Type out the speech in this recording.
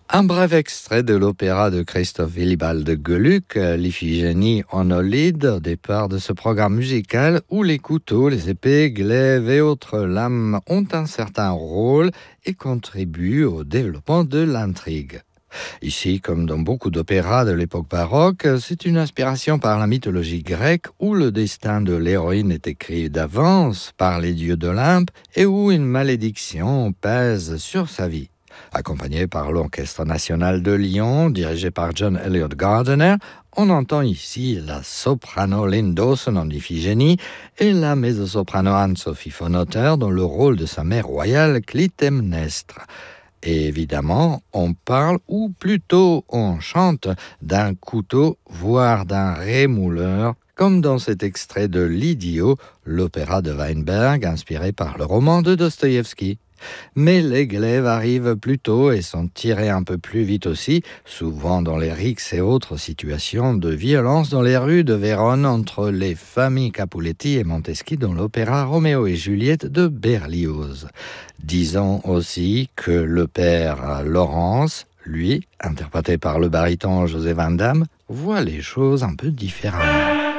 Un bref extrait de l'opéra de Christoph Willibald de Gluck, l'Iphigénie en Aulide, au départ de ce programme musical où les couteaux, les épées, glaives et autres lames ont un certain rôle et contribuent au développement de l'intrigue. Ici, comme dans beaucoup d'opéras de l'époque baroque, c'est une inspiration par la mythologie grecque où le destin de l'héroïne est écrit d'avance par les dieux d'Olympe et où une malédiction pèse sur sa vie. Accompagné par l'Orchestre national de Lyon, dirigé par John Eliot Gardiner, on entend ici la soprano Lynn Dawson en Iphigénie et la mezzo-soprano Anne-Sophie von Otter dans le rôle de sa mère royale Clytemnestre. Et évidemment, on parle, ou plutôt on chante, d'un couteau, voire d'un rémouleur, comme dans cet extrait de L'Idiot, l'opéra de Weinberg, inspiré par le roman de Dostoïevski. Mais les glaives arrivent plus tôt et sont tirés un peu plus vite aussi, souvent dans les rixes et autres situations de violence dans les rues de Vérone entre les familles Capuletti et Montesquieu dans l'opéra Roméo et Juliette de Berlioz. Disons aussi que le père Laurence, lui, interprété par le baryton José Van Damme, voit les choses un peu différemment.